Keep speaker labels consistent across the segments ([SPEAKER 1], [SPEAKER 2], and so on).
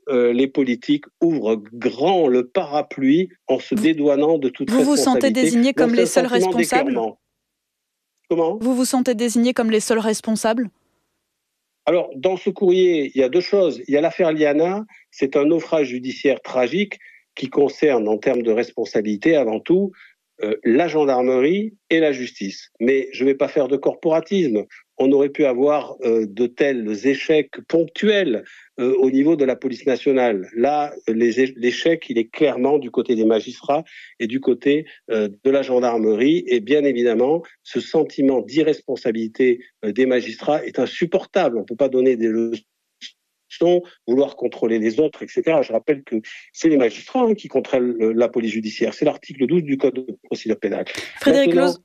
[SPEAKER 1] les politiques ouvrent grand le parapluie en se dédouanant de toute
[SPEAKER 2] Vous vous sentez
[SPEAKER 1] responsabilité.
[SPEAKER 2] désigné
[SPEAKER 1] Donc
[SPEAKER 2] comme
[SPEAKER 1] c'est
[SPEAKER 2] les
[SPEAKER 1] un
[SPEAKER 2] seuls
[SPEAKER 1] sentiment
[SPEAKER 2] responsables?
[SPEAKER 1] d'écœurement. Comment?
[SPEAKER 2] Vous vous sentez désigné comme les seuls responsables?
[SPEAKER 1] Alors, dans ce courrier, il y a deux choses. Il y a l'affaire Liana, c'est un naufrage judiciaire tragique qui concerne, en termes de responsabilité, avant tout, la gendarmerie et la justice. Mais je ne vais pas faire de corporatisme. On aurait pu avoir de tels échecs ponctuels au niveau de la police nationale. Là, l'échec, il est clairement du côté des magistrats et du côté de la gendarmerie. Et bien évidemment, ce sentiment d'irresponsabilité des magistrats est insupportable. On ne peut pas donner des leçons, vouloir contrôler les autres, etc. Je rappelle que c'est les magistrats qui contrôlent la police judiciaire. C'est l'article 12 du Code de procédure pénale.
[SPEAKER 2] Frédéric Loz.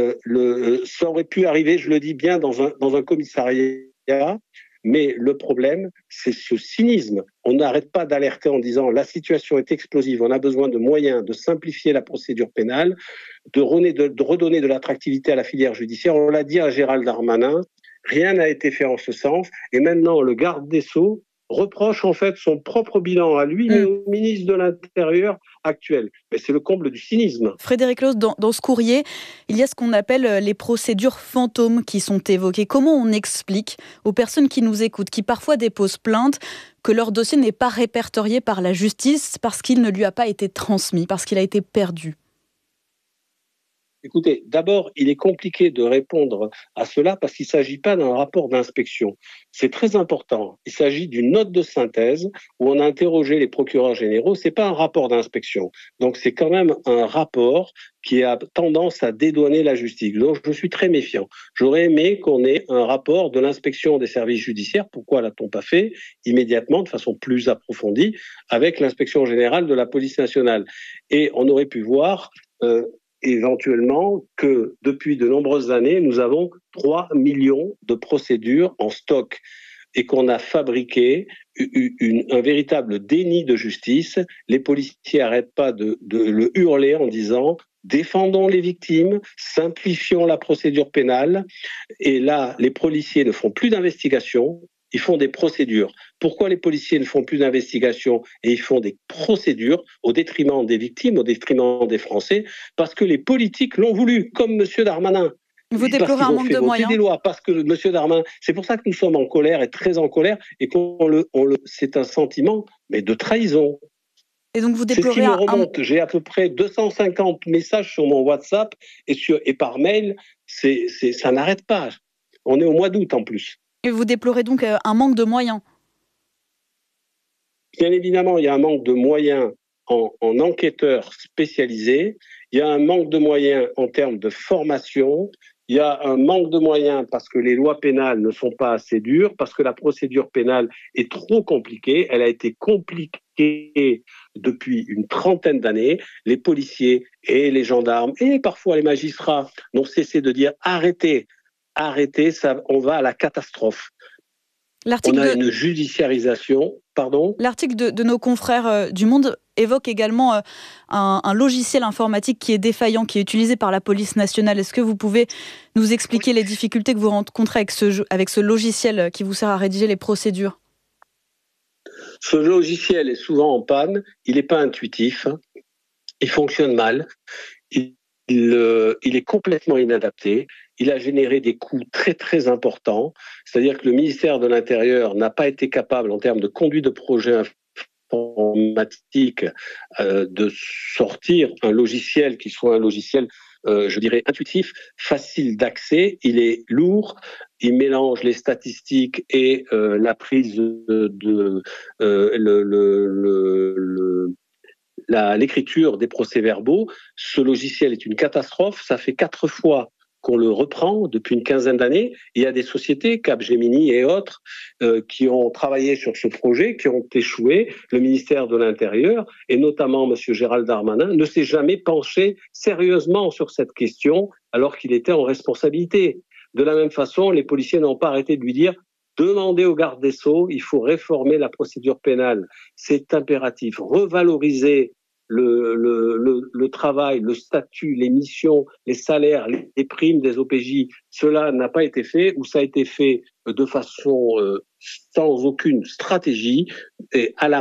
[SPEAKER 1] Ça aurait pu arriver, je le dis bien, dans un commissariat, mais le problème, c'est ce cynisme. On n'arrête pas d'alerter en disant la situation est explosive, on a besoin de moyens de simplifier la procédure pénale, de redonner de l'attractivité à la filière judiciaire. On l'a dit à Gérald Darmanin, rien n'a été fait en ce sens, et maintenant le garde des Sceaux reproche en fait son propre bilan à lui, mais au ministre de l'Intérieur actuel. Mais c'est le comble du cynisme.
[SPEAKER 2] Frédéric Loz, dans ce courrier, il y a ce qu'on appelle les procédures fantômes qui sont évoquées. Comment on explique aux personnes qui nous écoutent, qui parfois déposent plainte, que leur dossier n'est pas répertorié par la justice parce qu'il ne lui a pas été transmis, parce qu'il a été perdu?
[SPEAKER 1] Écoutez, d'abord, il est compliqué de répondre à cela parce qu'il ne s'agit pas d'un rapport d'inspection. C'est très important. Il s'agit d'une note de synthèse où on a interrogé les procureurs généraux. Ce n'est pas un rapport d'inspection. Donc, c'est quand même un rapport qui a tendance à dédouaner la justice. Donc, je suis très méfiant. J'aurais aimé qu'on ait un rapport de l'inspection des services judiciaires. Pourquoi l'a-t-on pas fait immédiatement, de façon plus approfondie, avec l'inspection générale de la police nationale? Et on aurait pu voir éventuellement que depuis de nombreuses années, nous avons 3 millions de procédures en stock et qu'on a fabriqué un véritable déni de justice. Les policiers n'arrêtent pas de le hurler en disant « défendons les victimes, simplifions la procédure pénale ». Et là, les policiers ne font plus d'investigation, ils font des procédures. Pourquoi les policiers ne font plus d'investigation et ils font des procédures au détriment des victimes, au détriment des Français? Parce que les politiques l'ont voulu, comme M. Darmanin.
[SPEAKER 2] Vous
[SPEAKER 1] Parce
[SPEAKER 2] déplorez
[SPEAKER 1] qu'ils
[SPEAKER 2] un
[SPEAKER 1] ont
[SPEAKER 2] manque
[SPEAKER 1] fait
[SPEAKER 2] de
[SPEAKER 1] voter
[SPEAKER 2] moyens?
[SPEAKER 1] des lois, parce que M. Darmanin... C'est pour ça que nous sommes en colère et très en colère et c'est un sentiment mais de trahison.
[SPEAKER 2] Et donc vous
[SPEAKER 1] C'est ce qui
[SPEAKER 2] déplorez
[SPEAKER 1] me remonte. J'ai à peu près 250 messages sur mon WhatsApp et par mail. Ça n'arrête pas. On est au mois d'août en plus.
[SPEAKER 2] Et vous déplorez donc un manque de moyens?
[SPEAKER 1] Bien évidemment, il y a un manque de moyens en enquêteurs spécialisés, il y a un manque de moyens en termes de formation, il y a un manque de moyens parce que les lois pénales ne sont pas assez dures, parce que la procédure pénale est trop compliquée, elle a été compliquée depuis une trentaine d'années. Les policiers et les gendarmes et parfois les magistrats n'ont cessé de dire arrêtez, ça, on va à la catastrophe. On a une judiciarisation, pardon.
[SPEAKER 2] L'article de nos confrères du Monde évoque également un logiciel informatique qui est défaillant, qui est utilisé par la police nationale. Est-ce que vous pouvez nous expliquer les difficultés que vous rencontrez avec ce logiciel qui vous sert à rédiger les procédures?
[SPEAKER 1] Ce logiciel est souvent en panne, il n'est pas intuitif, il fonctionne mal, il est complètement inadapté, il a généré des coûts très très importants, c'est-à-dire que le ministère de l'Intérieur n'a pas été capable en termes de conduite de projet informatique de sortir un logiciel qui soit un logiciel je dirais intuitif, facile d'accès, il est lourd, il mélange les statistiques et la prise l'écriture des procès-verbaux. Ce logiciel est une catastrophe, ça fait 4 fois qu'on le reprend depuis une quinzaine d'années. Il y a des sociétés, Capgemini et autres, qui ont travaillé sur ce projet, qui ont échoué. Le ministère de l'Intérieur, et notamment M. Gérald Darmanin, ne s'est jamais penché sérieusement sur cette question alors qu'il était en responsabilité. De la même façon, les policiers n'ont pas arrêté de lui dire « Demandez au garde des Sceaux, il faut réformer la procédure pénale. C'est impératif. Revaloriser le travail, le statut, les missions, les salaires, les primes des OPJ, cela n'a pas été fait ou ça a été fait de façon sans aucune stratégie et à la